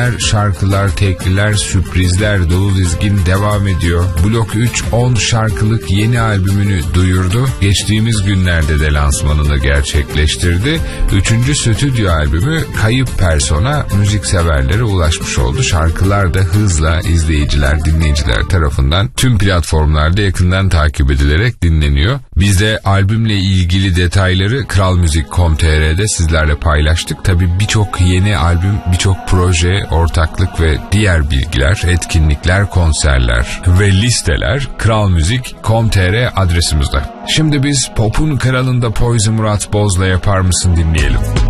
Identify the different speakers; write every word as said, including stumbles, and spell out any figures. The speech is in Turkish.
Speaker 1: Şarkılar, tekliler, sürprizler dolu dizgin devam ediyor. Blok üç on şarkılık yeni albümünü duyurdu. Geçtiğimiz günlerde de lansmanını gerçekleştirdi. Üçüncü stüdyo albümü Kayıp Persona müzikseverlere ulaşmış oldu. Şarkılar da hızla izleyiciler, dinleyiciler tarafından tüm platformlarda yakından takip edilerek dinleniyor. Biz de albümle ilgili detayları kral müzik nokta com nokta tr'de sizlerle paylaştık. Tabii birçok yeni albüm, birçok proje, ortaklık ve diğer bilgiler, etkinlikler, konserler ve listeler kral müzik nokta com nokta tr adresimizde. Şimdi biz pop'un kralında Poyzu Murat Boz'la Yapar Mısın dinleyelim.